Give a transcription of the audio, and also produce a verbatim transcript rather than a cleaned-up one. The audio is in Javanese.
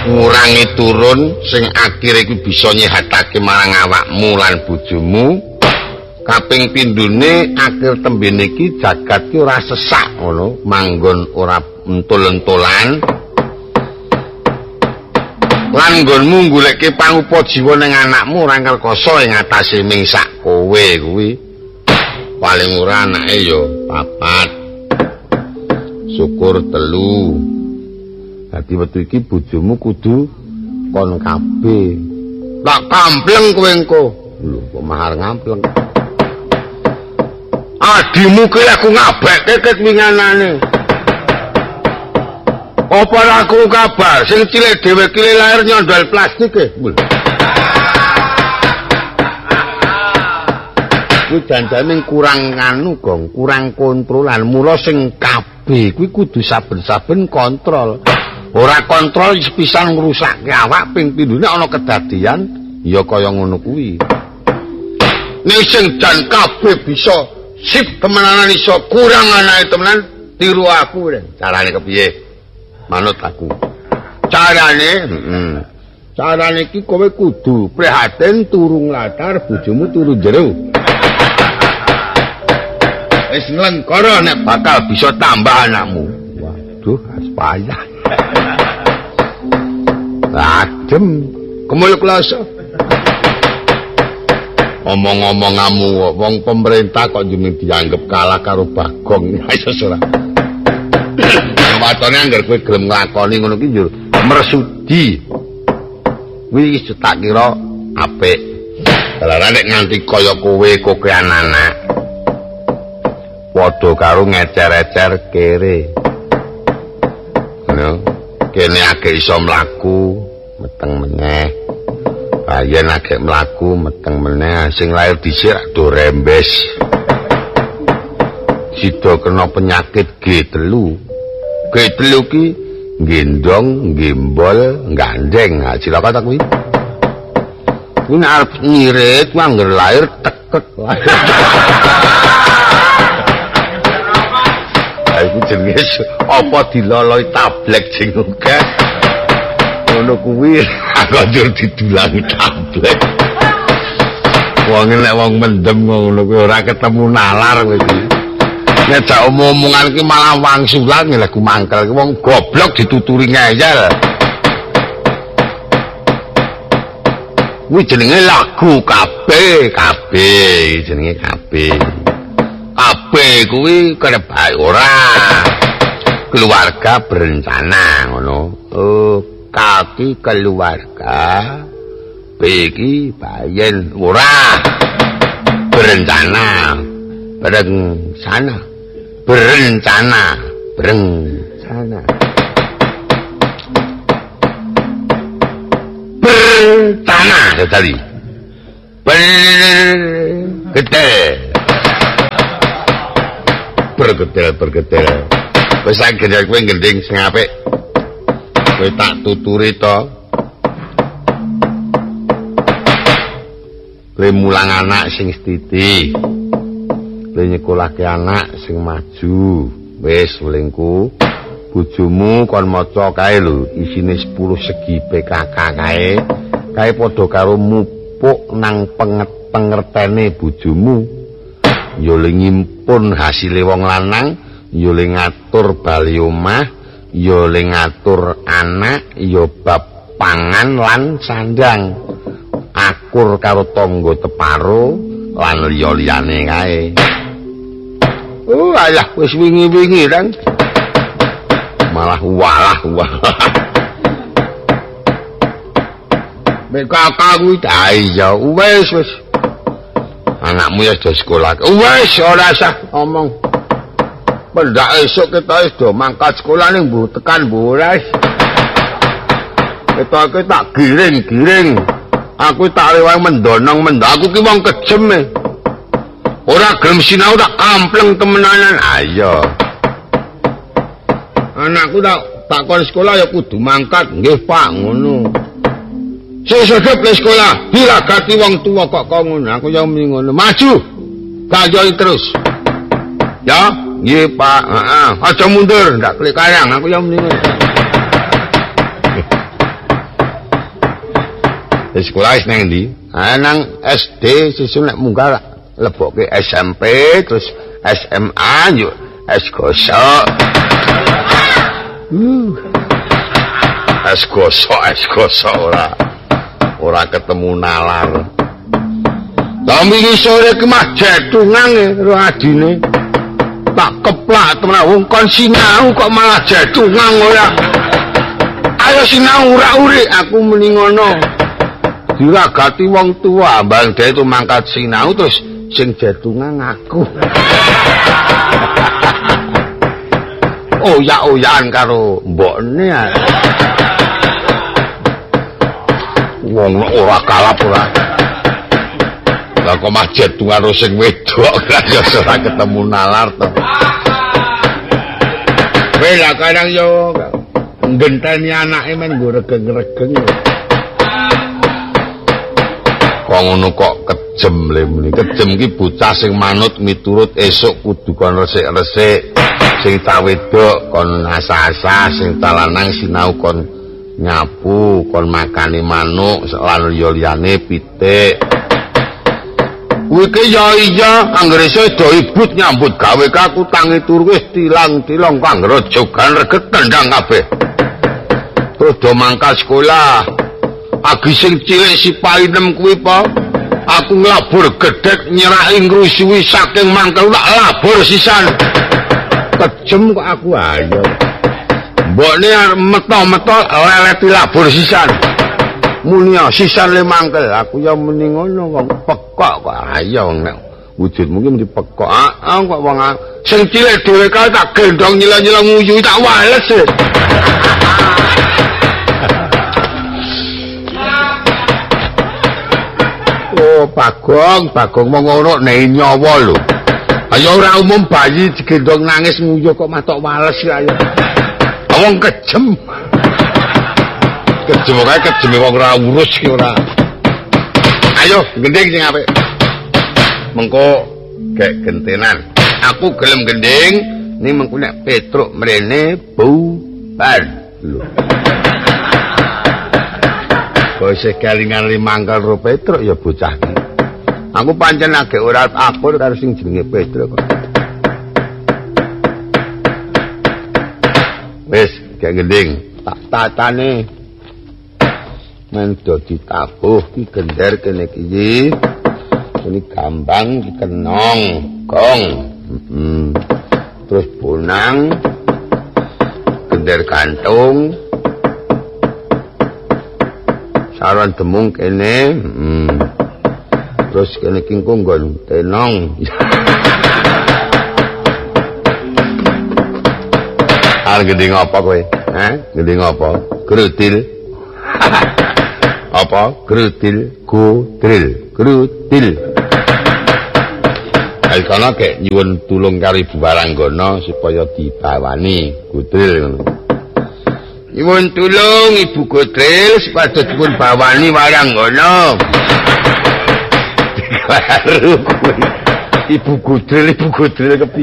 ngurangi turun sing akhire iku bisa nyehatake marang awakmu lan bojomu. Kaping pindhone akhir tembene iki jagat ki ora sesak ngono, manggon ora entul-entulan. Lan nggonmu goleke pangupa jiwa ning anakmu ora kerkoso ing atase mingsak kowe kuwi. Paling ora anake ya papat. Syukur telu. Dadi wektu iki bojomu kudu kon kabeh. Tak kampleng kowe engko. Lho kok mahar ngampleng. Adimu ki aku ngabeke ket winganane. Apa aku kabar sing cilik dhewe ki lahir nyondol plastik e. Kuwi janjane kurang anu gong, kurang kontrolan. Mula sing kabeh kuwi kudu saben-saben kontrol. Ora kontrol sepisan ngrusake awak ping pindhone ana kedadian ya kaya ngono kuwi. Nek sing jan kabeh bisa sip temenan iso kurang anake temenan tiru aku lho. Carane kepiye? Manut aku. Carane, heeh. Carane iki kowe kudu prihatin turu nglatar bojomu turu jero. Wis nglengkara nek bakal bisa tambah anakmu. Waduh, payah. Adem, kemul kloso. Omong-omongamu wong pemerintah kok jeneng dianggep kalah karo Bagong. Iso ora. Watone anggar kowe gelem nglakoni ngono ki yo mersudi. Kuwi tak kira apik. Dalan nek nganti kaya kowe kokean anak. Padha karo ngecer-ecer kere. Ngono. Kene akeh iso mlaku, meteng meneh. Ayen akeh mlaku meteng meneh sing lair dhisik do rembes. Sida kena penyakit G telu. G telu ki gendong, gembol, gandeng. Ha cilaka ta kuwi. Kuwi arep nyirit kuwi angger lair teket. Iku jenenge apa diloloi tablek sing akeh. Ngono kuwi anjur didulang tablek. Wong nek wong mendem ngono kuwi ora ketemu nalar kowe iki. Nek jak omong-omongan ki malah wangsulan lha ku mangkel wong goblok dituturi ngeyel. Kuwi jenenge lagu kabeh, kabeh jenenge kabeh. Kabeh kuwi kerep ora. Keluarga berencana ngono. Oh, kaki keluarga bagi bayen ora berencana berencana berencana berencana berencana tadi bergetel bergetel bergetel wis akhire kowe gending sing apik. Kowe tak tuturi to. Kowe mulang anak sing sithik. Kowe nyekolahke anak sing maju. Wis welingku. Bojomu kon maca kae lho, isine sepuluh segi P K K kae. Kae padha karo mupuk nang pengertene bojomu. Ya le ngimpun hasile wong lanang, ya le ngatur bali omah. Ya le ngatur anak, ya bab pangan lan sandang. Akur karo tangga teparo lan liya-liyane kae. Oh, alah wis wingi-wingi kan. Malah walah walah. Mek kakak kuwi ta iya, wis wis. Anakmu ya sudah sekolah. Wis ora usah omong. Pendak esuk kita wis do mangkat sekolah ning mbuh tekan bolas. Kita iki tak giring-giring. Aku tak lewat mendonong mendok. Aku ki wong kejem e. Ora gelem sinau tak kampleng temenanan. Ayo. Anakku tak tak kon sekolah ya kudu mangkat. Nggih, Pak, ngono. Sing sedhep le sekolah, dilagati wong tuwa kok kok ngono. Aku ya muni ngono. Maju. Kajoi terus. Ya, nggih, Pak. Heeh. Aja mundur, ndak klik kayang. Aku ya muni ngono. Sekolah wis nang ndi? Ah nang S D sesuk nek munggah lebokke S M P terus S M A yo es gosok. Uh. Es gosok, es gosok ora. Ora ketemu nalar. Tapi iki sore ki mah jetungan karo adine. Tak keplak temen wong kon sinau kok malah jetungan ora. Ayo sinau ora uri aku muni ngono. Diragati wong tua bang dhewe itu mangkat sinau terus sing jetungan aku. Oyak-oyakan karo mbokne. Wong ora kalap ora. Lah kok majet karo sing wedok ya ora ketemu nalar to. Kowe lah kadang yo ngenteni anake men nggo regeng-regeng. Kok ngono kok kejem le muni. Kejem ki bocah sing manut miturut esuk kudu kon resik-resik. Sing ta wedok kon asa-asa, sing ta lanang sinau kon nyapu, kon makani manuk, lan liyane pitik. Kuwi ki ya iya anggere sedo ibut nyambut gawe kaku tangi turu wis tilang-tilang kanggo jogan reget tendang kabeh. Terus do mangkat sekolah. Agi sing cilik si painem kuwi po. Aku nglabur gedhek nyeraki ngrusuhi saking mangkel tak labur sisan. Kejem kok aku ayo. Mbokne meto-meto leleti labur sisan. Muni sisan le mangkel, aku ya muni ngono wong pekok kok ayo nek wujudmu ki mesti pekok. Ah kok wong sing cilik dhewe kae tak gendong nyela-nyela nguyu tak wales. Oh, Bagong, Bagong wong ngono nek nyawa lho. Ayo ora umum bayi digendong nangis nguyu kok matok wales ayo. Wong kejem. Kejem kae kejeme wong ora urus ki ora. Ayo gending sing apik. Mengko gek gentenan. Aku gelem gending ning mengko nek Petruk mrene bubar lho. Kok isih kelingan limangkel ro Petruk ya bocah ki. Aku pancen agek ora akur karo sing jenenge Petruk kok. Wis gek gending tak tatane men dadi tabuh ki gender kene iki. Ini gambang ki kenong, gong. Hmm. Terus bonang gender kantung. Saron demung kene. Hmm. Terus kene kingkung nggon tenong. Al gending apa kowe? Hah? Gending apa? Grutil. Apa? Grutil, kutril, grutil. Alkono kek nyuwun tulung karo Ibu Waranggana supaya dibawani kutril ngono. Nyuwun tulung Ibu Kutril supaya dipun bawani Waranggana. Baru Ibu Kutril, Ibu Kutril kepiye?